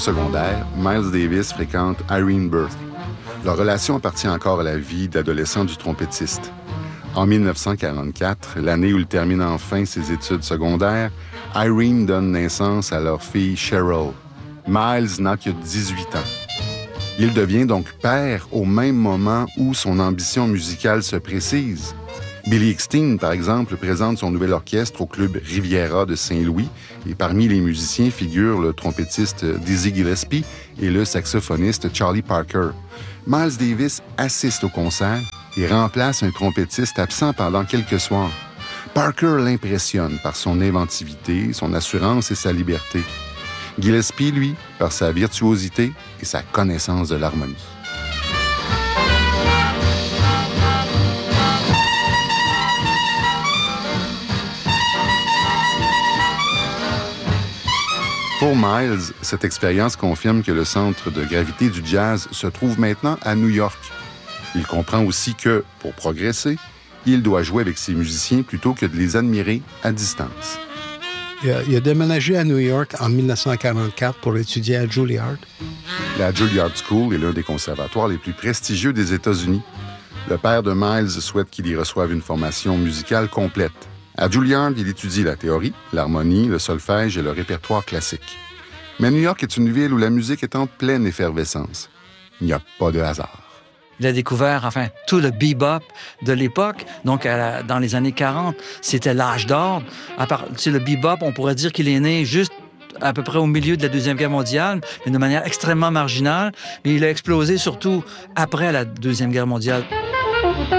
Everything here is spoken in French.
secondaire, Miles Davis fréquente Irene Burke. Leur relation appartient encore à la vie d'adolescent du trompettiste. En 1944, l'année où il termine enfin ses études secondaires, Irene donne naissance à leur fille Cheryl. Miles n'a que 18 ans. Il devient donc père au même moment où son ambition musicale se précise. Billy Eckstine, par exemple, présente son nouvel orchestre au club Riviera de Saint-Louis et parmi les musiciens figurent le trompettiste Dizzy Gillespie et le saxophoniste Charlie Parker. Miles Davis assiste au concert et remplace un trompettiste absent pendant quelques soirs. Parker l'impressionne par son inventivité, son assurance et sa liberté. Gillespie, lui, par sa virtuosité et sa connaissance de l'harmonie. Pour Miles, cette expérience confirme que le centre de gravité du jazz se trouve maintenant à New York. Il comprend aussi que, pour progresser, il doit jouer avec ses musiciens plutôt que de les admirer à distance. Il a déménagé à New York en 1944 pour étudier à Juilliard. La Juilliard School est l'un des conservatoires les plus prestigieux des États-Unis. Le père de Miles souhaite qu'il y reçoive une formation musicale complète. À Juilliard, il étudie la théorie, l'harmonie, le solfège et le répertoire classique. Mais New York est une ville où la musique est en pleine effervescence. Il n'y a pas de hasard. Il a découvert, tout le bebop de l'époque. Donc, dans les années 40, c'était l'âge d'or. Le bebop, on pourrait dire qu'il est né juste à peu près au milieu de la Deuxième Guerre mondiale, mais de manière extrêmement marginale. Mais il a explosé surtout après la Deuxième Guerre mondiale.